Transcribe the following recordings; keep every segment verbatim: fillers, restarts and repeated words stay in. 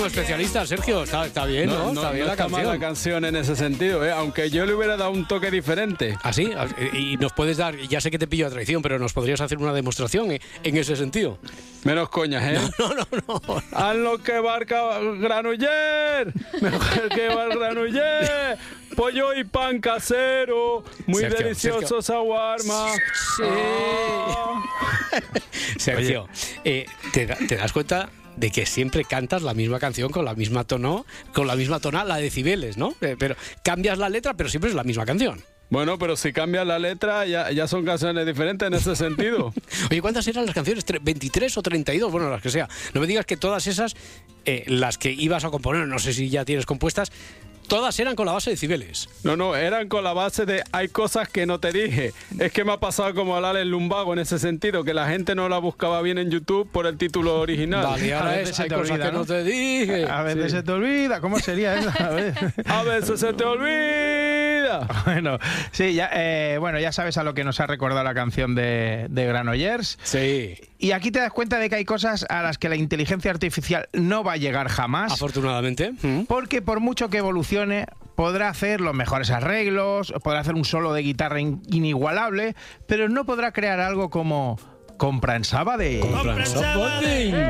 especialista, Sergio. Está, está bien, ¿no? No, no está bien no la está canción. mal la canción en ese sentido, ¿eh? Aunque yo le hubiera dado un toque diferente. ¿Ah, sí? Y nos puedes dar, ya sé que te pillo a traición, pero nos podrías hacer una demostración en, en ese sentido. Menos coñas, ¿eh? No, no, no. no. ¡Haz lo que barca Granoller! ¡Mejor que va Granoller! Pollo y pan casero, muy Sergio, delicioso shawarma. Sí. Ah. Sergio, eh, ¿te, da- ¿te das cuenta de que siempre cantas la misma canción con la misma tono, con la misma tonal, la decibeles, ¿no? Eh, pero cambias la letra, pero siempre es la misma canción. Bueno, pero si cambias la letra, ya, ya son canciones diferentes en ese sentido. Oye, ¿cuántas eran las canciones? Tre- ¿veintitrés o treinta y dos? Bueno, las que sea. No me digas que todas esas, eh, las que ibas a componer, no sé si ya tienes compuestas, todas eran con la base de decibeles. No, no, eran con la base de hay cosas que no te dije. Es que me ha pasado como a Alex Lumbago en ese sentido, que la gente no la buscaba bien en YouTube por el título original. Vale, A ahora veces es, se hay te cosas olvida, que ¿no? no te dije. A veces Sí. se te olvida. ¿Cómo sería eso? A ver. A veces se te olvida. Bueno, sí, ya, eh, bueno, ya sabes a lo que nos ha recordado la canción de, de Granollers. Sí, Y aquí te das cuenta de que hay cosas a las que la inteligencia artificial no va a llegar jamás. afortunadamente. ¿Mm? Porque por mucho que evolucione, podrá hacer los mejores arreglos, podrá hacer un solo de guitarra in- inigualable, pero no podrá crear algo como Compra en Sabadell. Compra en Sabadell.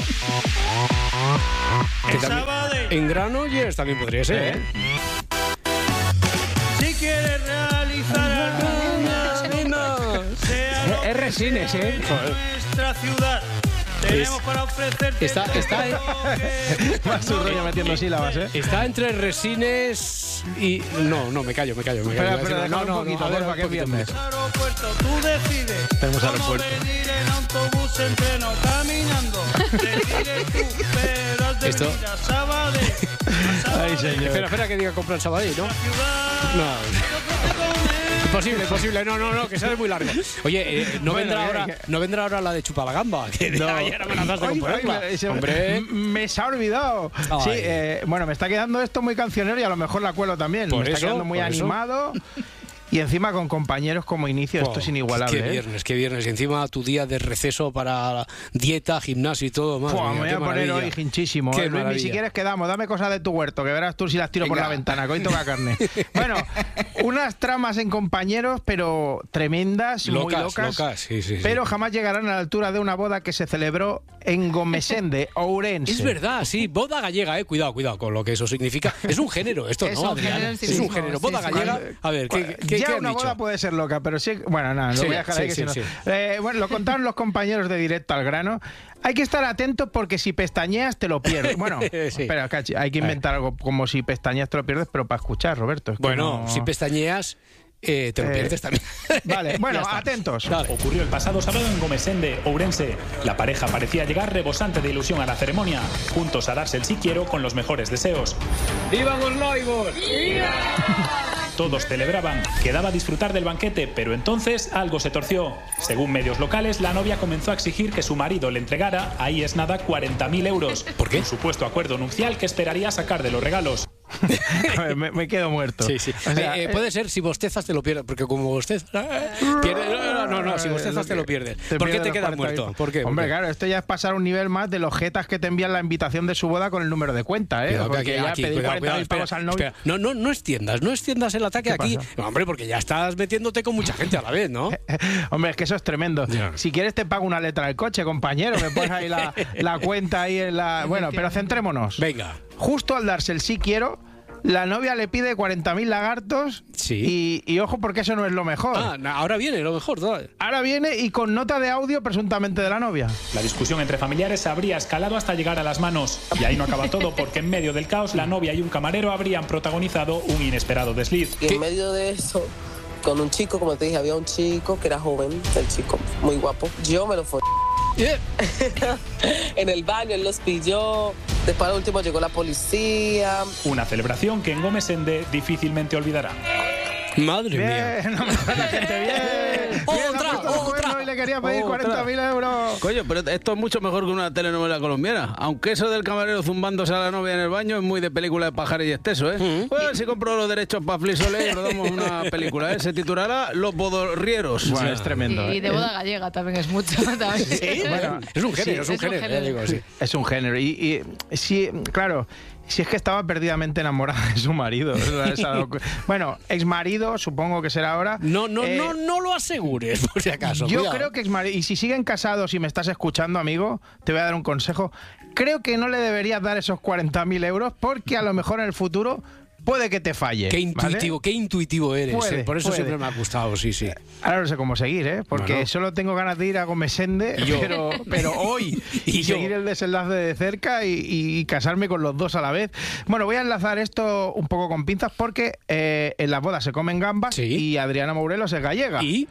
Que también- En Granollers también podría ser, ¿eh? Si quieres realizar alguna, sea Es resines, ¿eh? nuestra ciudad. Tenemos Es- para ofrecerte. Está, está, Más su rollo metiendo sílabas, ¿eh? está entre resines y... No, no, me callo, me callo. Me callo. Espera, espera, no, déjalo no, un poquito, no, a ver, porfa, un que es poquito, viernes. un poquito. Aeropuerto, tú decides. Tenemos cómo aeropuerto. venir en autobús, en tren o caminando. Decides tú, pero has de Esto- venir a Sabadell. A Sabadell, Ay, señor. Espera, espera que diga comprar Sabadell, ¿no? la ciudad. No. Imposible, imposible. No, no, no, que sale muy largo. Oye, eh, no, Bueno, vendrá que- ahora, que- no vendrá ahora la de Chupalagamba, que de No. ayer amenazaste con Ay, ponerla. ay, se- Hombre, m- me se ha olvidado. Ay. Sí, eh, bueno, me está quedando esto muy cancionero y a lo mejor la cuelo también. Por me está eso, quedando muy por eso. animado. Y encima con compañeros como inicio, esto oh, es inigualable. Qué ¿eh? viernes, qué viernes. Y encima tu día de receso para dieta, gimnasio y todo. Madre Buah, mía, me voy qué a poner maravilla. hoy hinchísimo. Qué eh, Luis, ni maravilla. siquiera es que damos, dame cosas de tu huerto, que verás tú si las tiro por Venga. la ventana, que hoy toca carne. Bueno, unas tramas en compañeros, pero tremendas, muy Locas, locas. locas, sí, sí, sí. Pero jamás llegarán a la altura de una boda que se celebró en Gomesende, Ourense. Es verdad, sí, boda gallega, eh. Cuidado, cuidado con lo que eso significa. Es un género esto, Es ¿no, un Adrián? género en sí Es un mismo, género. sí, Boda sí. gallega. A ver, ¿qué, qué, ya qué han una dicho? boda puede ser loca, pero sí, bueno, nada, lo Sí, voy a dejar sí, ahí que sí, si no. sí. Eh, bueno, lo contaron los compañeros de Directo al Grano. Hay que estar atentos porque si pestañeas te lo pierdes. Bueno, Sí. espera, cachi, hay que inventar algo como si pestañeas te lo pierdes, pero para escuchar, Roberto. es que Bueno, no- si pestañeas, eh, te lo Eh, pierdes también. Vale, bueno, Ya está. atentos. Dale. Ocurrió el pasado sábado en Gomesende, Ourense. La pareja parecía llegar rebosante de ilusión a la ceremonia, juntos a darse el sí quiero con los mejores deseos. ¡Viva los noivos! Todos celebraban, quedaba disfrutar del banquete, pero entonces algo se torció. Según medios locales, la novia comenzó a exigir que su marido le entregara, ahí es nada, cuarenta mil euros. ¿Por qué? Un supuesto acuerdo nupcial que esperaría sacar de los regalos. A ver, me, me quedo muerto. Sí, sí. O sea, Eh, eh, puede ser si bostezas te lo pierdes, porque como bostezas... pierdes- no, no, no, si bostezas te lo pierdes. ¿Por qué pierdes te los quedas cuarenta muerto? mil. ¿Por qué? Hombre, ¿Por qué? claro, esto ya es pasar un nivel más de los jetas que te envían la invitación de su boda con el número de cuenta, ¿eh? Cuidado, que Porque aquí, ya aquí, pedir cuidado, cuarenta cuidado, mil espera, pavos al novio. espera. No, no, no extiendas, no extiendas el ataque ¿Qué aquí. pasa? No, hombre, porque ya estás metiéndote con mucha gente a la vez, ¿no? Hombre, es que eso es tremendo. Ya. Si quieres te pago una letra del coche, compañero. Me pones ahí la, la cuenta ahí en la... Bueno, pero centrémonos. Venga. Justo al darse el sí quiero, la novia le pide cuarenta mil lagartos. Sí. Y, y ojo, porque eso no es lo mejor. Ah, na- ahora viene lo mejor. todavía. Ahora viene y con nota de audio presuntamente de la novia. La discusión entre familiares habría escalado hasta llegar a las manos. Y ahí no acaba todo, porque en medio del caos, la novia y un camarero habrían protagonizado un inesperado desliz. Y en medio de eso, con un chico, como te dije, había un chico que era joven, el chico muy guapo. Yo me lo fui Eh, en el baño, él los pilló. Después al último llegó la policía. Una celebración que en Gomesende difícilmente olvidará. Madre mía. Bien, no me la gente bien. Bien, Otra, ha puesto los otra, cuernos y le quería pedir Oh, cuarenta mil euros. Coño, pero esto es mucho mejor que una telenovela colombiana. Aunque eso del camarero zumbándose a la novia en el baño es muy de película de Pajares y Esteso, ¿eh? Mm. Pues a ver si compro los derechos para Flisole y rodamos una película, ¿eh? Se titulará Los Bodorrieros. Bueno, es tremendo. Y, y ¿eh? de boda gallega también es mucho. También. Sí, Bueno, es un género, sí, es un género, ya digo, sí. Es un género. Y, y sí, claro, si es que estaba perdidamente enamorada de su marido. Esa- bueno, ex marido, supongo que será ahora. No, no, Eh, no, no lo asegures, por si acaso. Yo cuidado. creo que exmarido. Y si siguen casados y me estás escuchando, amigo, te voy a dar un consejo. Creo que no le deberías dar esos cuarenta mil euros porque a lo mejor en el futuro puede que te falle. Qué ¿vale? intuitivo, qué intuitivo eres. Puede, eh. Por eso puede. siempre me ha gustado, sí, sí. Ahora no sé cómo seguir, ¿eh? Porque Bueno. solo tengo ganas de ir a Gomesende, Y yo. pero, pero hoy. Y Y, yo. seguir el desenlace de cerca y, y casarme con los dos a la vez. Bueno, voy a enlazar esto un poco con pinzas porque eh, en las bodas se comen gambas Sí. y Adriana Morelos es gallega. ¿Y?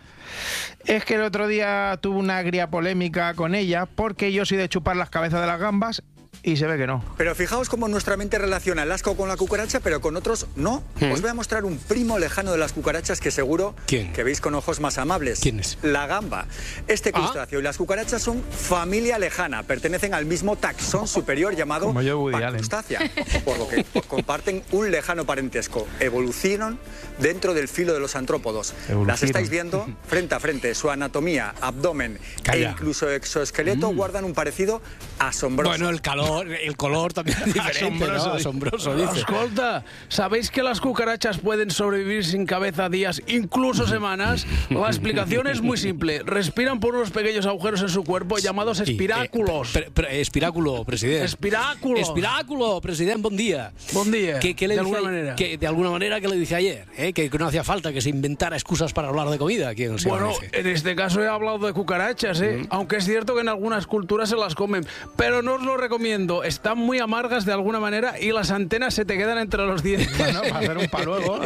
Es que el otro día tuve una agria polémica con ella porque yo soy de chupar las cabezas de las gambas y se ve que no. Pero fijaos cómo nuestra mente relaciona el asco con la cucaracha, pero con otros no. ¿Mm? Os voy a mostrar un primo lejano de las cucarachas que seguro ¿Quién? que veis con ojos más amables. ¿Quién es? La gamba. Este Ah. crustáceo y las cucarachas son familia lejana, pertenecen al mismo taxón superior llamado Como yo, Woody Allen. Pacrustácea, por lo que comparten un lejano parentesco. Evolucionan dentro del filo de los antrópodos. Las Evolucionan. estáis viendo frente a frente. Su anatomía, abdomen Calla. e incluso exoesqueleto guardan un parecido asombroso. Bueno, el calor, el color también es diferente, ¿no? Asombroso. Asombroso, dice. Escolta, ¿sabéis que las cucarachas pueden sobrevivir sin cabeza días, incluso semanas? La explicación es muy simple. Respiran por unos pequeños agujeros en su cuerpo llamados Sí, espiráculos. eh, pre- pre- espiráculo, presidente. Espiráculo. Espiráculo, presidente, buen día. Buen día. ¿Qué, qué le de dice alguna ayer? manera. Que, de alguna manera, que le dice ayer? ¿Eh? Que, que no hacía falta que se inventara excusas para hablar de comida. ¿Quién se Bueno, parece? en este caso he hablado de cucarachas, ¿eh? Aunque es cierto que en algunas culturas se las comen. Pero no os lo recomiendo. Están muy amargas de alguna manera y las antenas se te quedan entre los dientes. Bueno, para hacer un paluego.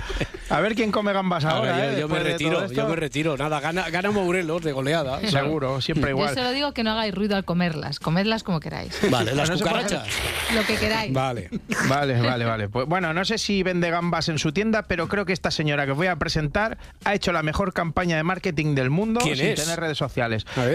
A ver quién come gambas ahora. Ahora, ¿eh? yo, yo me Después de retiro, todo esto. yo me retiro. Nada, gana, gana Morelos de goleada. Seguro, siempre Yo igual. solo digo que no hagáis ruido al comerlas. Comedlas como queráis. Vale, las No se puede cucarachas. Lo que queráis. Vale. Vale, vale, vale. Pues, bueno, no sé si vende gambas en su tienda, pero creo que esta señora que os voy a presentar ha hecho la mejor campaña de marketing del mundo ¿Quién sin es? tener redes sociales. A ver.